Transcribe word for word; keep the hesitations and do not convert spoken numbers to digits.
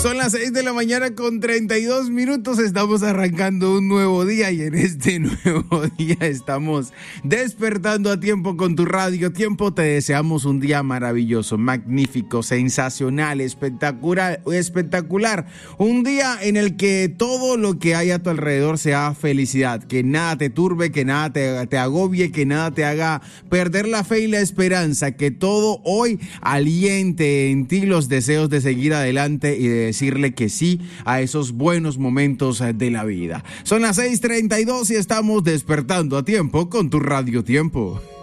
Son las seis de la mañana con treinta y dos minutos. Estamos arrancando un nuevo día y en este nuevo día estamos despertando a tiempo con tu radio. Tiempo, te deseamos un día maravilloso, magnífico, sensacional, espectacular, espectacular. Un día en el que todo lo que hay a tu alrededor sea felicidad, que nada te turbe, que nada te, te agobie, que nada te haga perder la fe y la esperanza, que todo hoy aliente en ti los deseos de seguir adelante y de decirle que sí a esos buenos momentos de la vida. Son las seis treinta y dos y estamos despertando a tiempo con tu Radio Tiempo.